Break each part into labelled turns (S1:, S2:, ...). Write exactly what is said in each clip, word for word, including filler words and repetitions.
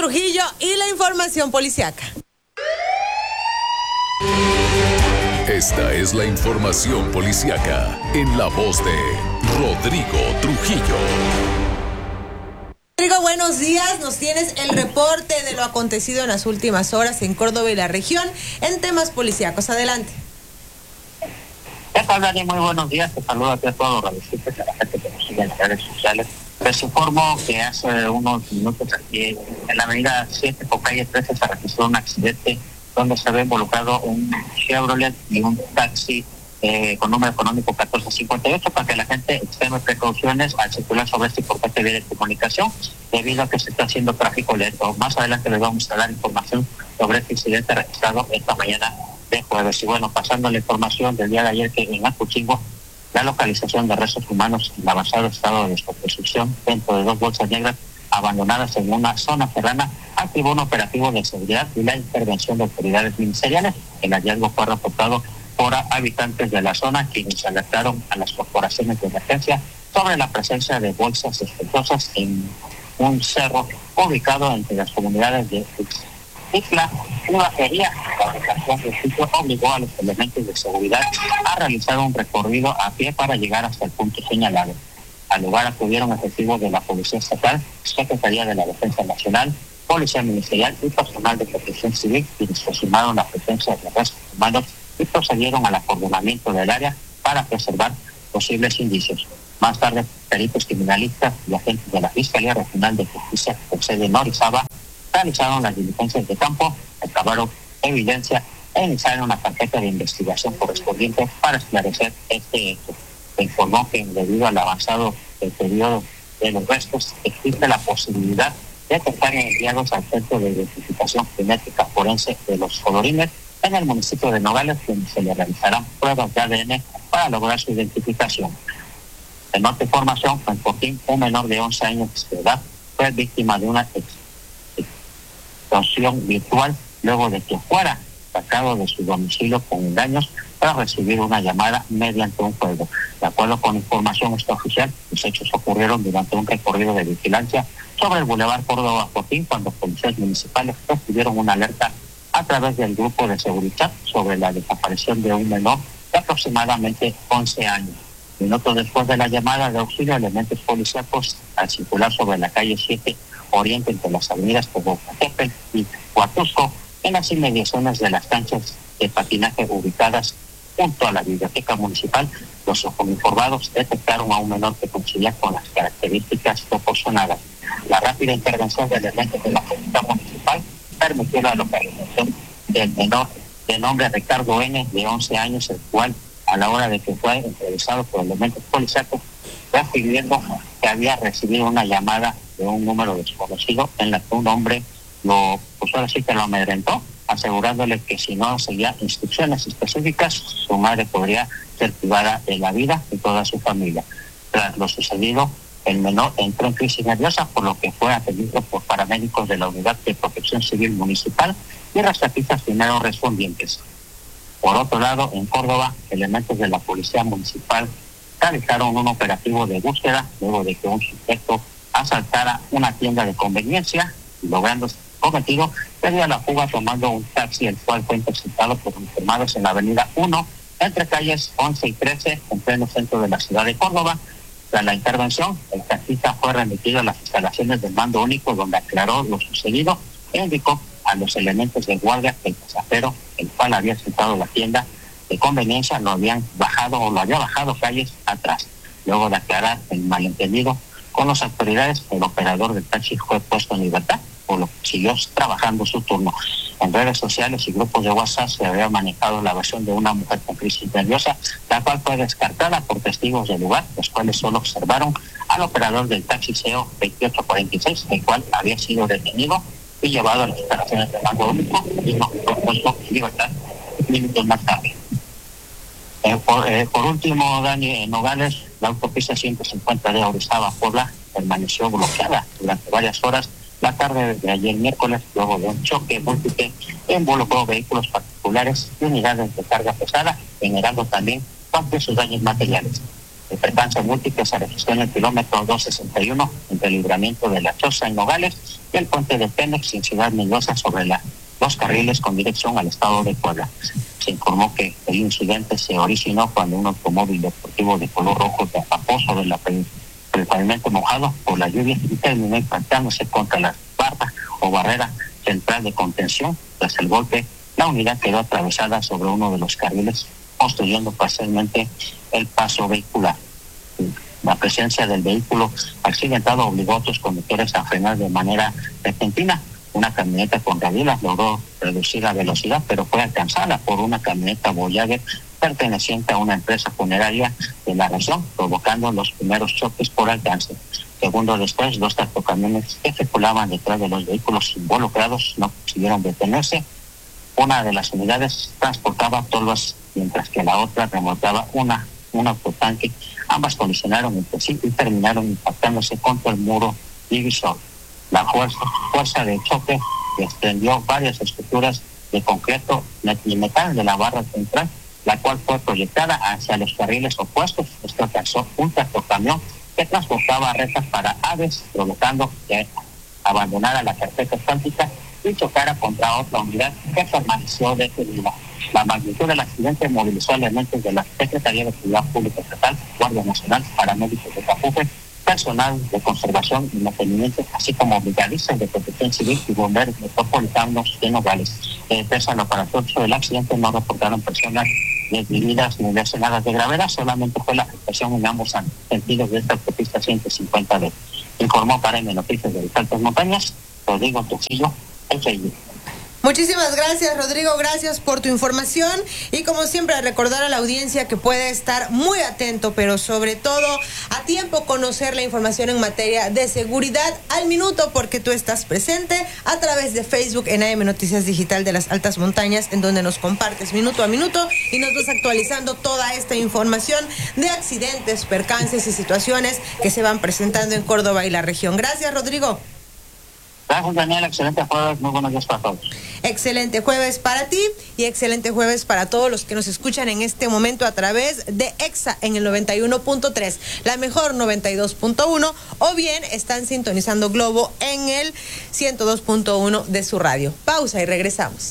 S1: Trujillo y la información policiaca.
S2: Esta es la información policiaca en la voz de Rodrigo Trujillo.
S1: Rodrigo, buenos días. Nos tienes el reporte de lo acontecido en las últimas horas en Córdoba y la región en temas policíacos. Adelante.
S3: ¿Qué tal, Dani? Muy buenos días. Te saludo a todos los radioescuchas, a la gente que nos sigue en las redes sociales. Les informo que hace unos minutos aquí en la avenida siete con calle trece se registró un accidente donde se había involucrado un Chevrolet y un taxi eh, con número económico catorce cincuenta y ocho, para que la gente extreme precauciones al circular sobre este importante vía de comunicación, debido a que se está haciendo tráfico lento. Más adelante les vamos a dar información sobre este incidente registrado esta mañana de jueves. Y bueno, pasando la información del día de ayer, que en Acuchingua, la localización de restos humanos en avanzado estado de descomposición dentro de dos bolsas negras abandonadas en una zona serrana, activó un operativo de seguridad y la intervención de autoridades ministeriales. El hallazgo fue reportado por habitantes de la zona, quienes alertaron a las corporaciones de emergencia sobre la presencia de bolsas sospechosas en un cerro ubicado entre las comunidades de Isla y Bajería. La ubicación del sitio obligó a los elementos de seguridad a realizar un recorrido a pie para llegar hasta el punto señalado. Al lugar acudieron efectivos de la Policía Estatal, Secretaría de la Defensa Nacional, Policía Ministerial y personal de Protección Civil, quienes confirmaron la presencia de restos humanos y procedieron al acordonamiento del área para preservar posibles indicios. Más tarde, peritos criminalistas y agentes de la Fiscalía Regional de Justicia con sede en Orizaba realizaron las diligencias de campo, recabaron evidencia e iniciaron una carpeta de investigación correspondiente para esclarecer este hecho. Se informó que debido al avanzado del periodo de los restos existe la posibilidad de que estén enviados al Centro de Identificación Genética Forense de los Colorines en el municipio de Nogales, donde se le realizarán pruebas de A D N para lograr su identificación. En otra información, en Coquín, un menor de once años de edad fue víctima de una extorsión virtual luego de que fuera sacado de su domicilio con engaños para recibir una llamada mediante un juego. De acuerdo con información extraoficial, los hechos ocurrieron durante un recorrido de vigilancia sobre el Boulevard Córdoba-Coquín, cuando policías municipales recibieron una alerta a través del grupo de seguridad sobre la desaparición de un menor de aproximadamente once años. Minutos después de la llamada de auxilio, elementos policíacos, al circular sobre la calle siete Oriente entre las avenidas Popocatépetl y Huatusco, en las inmediaciones de las canchas de patinaje ubicadas junto a la biblioteca municipal, los uniformados detectaron a un menor que coincidía con las características proporcionadas. La rápida intervención de elementos de la policía municipal permitió la localización del menor de nombre Ricardo N., de once años, el cual, a la hora de que fue entrevistado por elementos policíacos, refiriendo que había recibido una llamada de un número desconocido en la que un hombre lo, pues ahora sí que lo amedrentó, asegurándole que si no seguía instrucciones específicas, su madre podría ser privada de la vida y toda su familia. Tras lo sucedido, el menor entró en crisis nerviosa, por lo que fue atendido por paramédicos de la Unidad de Protección Civil Municipal y rescatistas primeros respondientes. Por otro lado, en Córdoba, elementos de la Policía Municipal realizaron un operativo de búsqueda luego de que un sujeto asaltara una tienda de conveniencia, logrando cometido debido a la fuga tomando un taxi, el cual fue interceptado por uniformados en la avenida uno, entre calles once y trece, en pleno centro de la ciudad de Córdoba. Tras la intervención, el taxista fue remitido a las instalaciones del mando único, donde aclaró lo sucedido e indicó a los elementos de guardia que el pasajero, el cual había sentado la tienda de conveniencia, lo habían bajado o lo había bajado calles atrás. Luego de aclarar el malentendido con las autoridades, el operador del taxi fue puesto en libertad, por lo que siguió trabajando su turno. En redes sociales y grupos de WhatsApp se había manejado la versión de una mujer con crisis nerviosa, la cual fue descartada por testigos del lugar, los cuales solo observaron al operador del taxi C E O veintiocho cuarenta y seis, el cual había sido detenido y llevado a las instalaciones del mando único y no fue puesto en libertad minutos más tarde. Eh, por, eh, por último, Dani, en Nogales, la autopista ciento cincuenta de Orizaba, Puebla, permaneció bloqueada durante varias horas la tarde de ayer miércoles, luego de un choque múltiple que involucró vehículos particulares y unidades de carga pesada, generando también amplios daños materiales. El percance múltiple se registró en el kilómetro doscientos sesenta y uno entre el libramiento de La Choza en Nogales y el puente de Pemex en Ciudad Mendoza sobre la, los carriles con dirección al estado de Puebla. Se informó que el incidente se originó cuando un automóvil deportivo de color rojo derrapó sobre la, el pavimento mojado por la lluvia y terminó impactándose contra la barra o barrera central de contención. Tras el golpe, la unidad quedó atravesada sobre uno de los carriles, obstruyendo parcialmente el paso vehicular. La presencia del vehículo accidentado obligó a otros conductores a frenar de manera repentina. Una camioneta con rabilas logró reducir la velocidad, pero fue alcanzada por una camioneta Voyager perteneciente a una empresa funeraria de la región, provocando los primeros choques por alcance. Segundos después, dos tractocamiones que circulaban detrás de los vehículos involucrados no consiguieron detenerse. Una de las unidades transportaba tolvas, mientras que la otra remolcaba una, un autotanque. Ambas colisionaron entre sí y terminaron impactándose contra el muro divisor. La fuerza, fuerza de choque extendió varias estructuras de concreto y metal de la barra central, la cual fue proyectada hacia los carriles opuestos. Esto alcanzó un tractocamión que transportaba retas para aves, provocando que abandonara la carpeta asfáltica y chocara contra otra unidad que permaneció detenida. La magnitud del accidente movilizó elementos de la Secretaría de Seguridad Pública Estatal, Guardia Nacional, paramédicos de Capufe, personal de conservación y mantenimiento, así como brigadistas de protección civil y bomberos metropolitanos de Nogales. Eh, pese a lo aparatoso del accidente, no reportaron personas desvividas ni lesionadas de gravedad, solamente fue la afectación en ambos sentidos de esta autopista ciento cincuenta D. Informó para M Noticias de las Altas Montañas, Rodrigo Trujillo, el Facebook.
S1: Muchísimas gracias, Rodrigo, gracias por tu información y como siempre recordar a la audiencia que puede estar muy atento, pero sobre todo a tiempo conocer la información en materia de seguridad al minuto, porque tú estás presente a través de Facebook en A M Noticias Digital de las Altas Montañas, en donde nos compartes minuto a minuto y nos vas actualizando toda esta información de accidentes, percances y situaciones que se van presentando en Córdoba y la región. Gracias, Rodrigo.
S3: Gracias, Daniel. Excelente jueves. Muy buenos días para todos.
S1: Excelente jueves para ti y excelente jueves para todos los que nos escuchan en este momento a través de EXA en el noventa y uno punto tres, la mejor noventa y dos punto uno, o bien están sintonizando Globo en el ciento dos punto uno de su radio. Pausa y regresamos.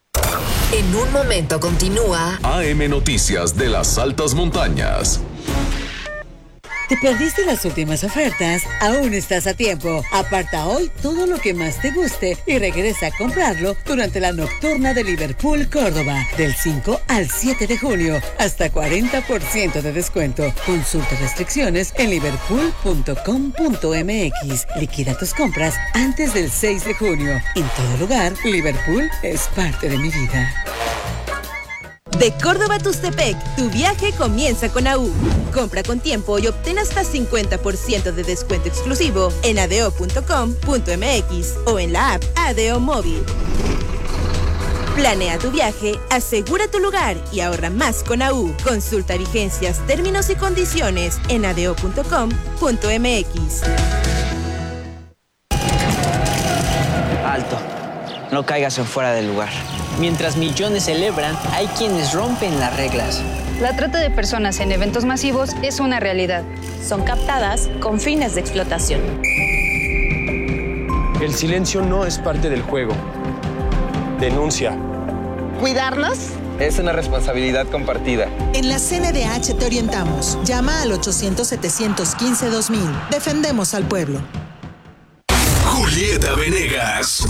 S4: En un momento continúa
S2: A M Noticias de las Altas Montañas.
S5: ¿Te perdiste las últimas ofertas? Aún estás a tiempo. Aparta hoy todo lo que más te guste y regresa a comprarlo durante la nocturna de Liverpool Córdoba, del cinco al siete de junio. Hasta cuarenta por ciento de descuento. Consulta restricciones en liverpool punto com punto m x. Liquida tus compras antes del seis de junio. En todo lugar, Liverpool es parte de mi vida.
S6: De Córdoba a Tustepec, tu viaje comienza con A U. Compra con tiempo y obtén hasta cincuenta por ciento de descuento exclusivo en adeo punto com punto m x o en la app Adeo Móvil. Planea tu viaje, asegura tu lugar y ahorra más con A U. Consulta vigencias, términos y condiciones en adeo punto com punto m x.
S7: Alto, no caigas en fuera del lugar. Mientras millones celebran, hay quienes rompen las reglas.
S8: La trata de personas en eventos masivos es una realidad.
S9: Son captadas con fines de explotación.
S10: El silencio no es parte del juego. Denuncia.
S11: ¿Cuidarnos?
S12: Es una responsabilidad compartida.
S13: En la C N D H te orientamos. Llama al ochocientos, setecientos quince, dos mil. Defendemos al pueblo.
S2: Julieta Venegas.